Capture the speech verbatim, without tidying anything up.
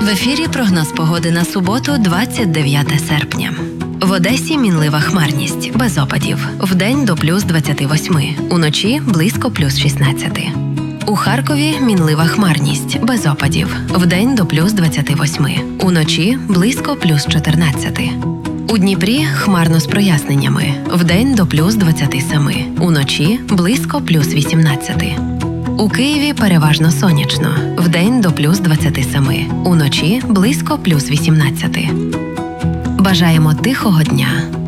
В ефірі прогноз погоди на суботу, двадцять дев'яте серпня. В Одесі мінлива хмарність, без опадів. Вдень до плюс двадцяти восьми, уночі близько плюс шістнадцяти. У Харкові мінлива хмарність, без опадів. Вдень до плюс двадцяти восьми, уночі близько плюс чотирнадцяти. У Дніпрі хмарно з проясненнями. Вдень до плюс двадцяти семи, уночі близько плюс вісімнадцяти. У Києві переважно сонячно. Вдень до плюс двадцяти семи, уночі близько плюс вісімнадцяти. Бажаємо тихого дня.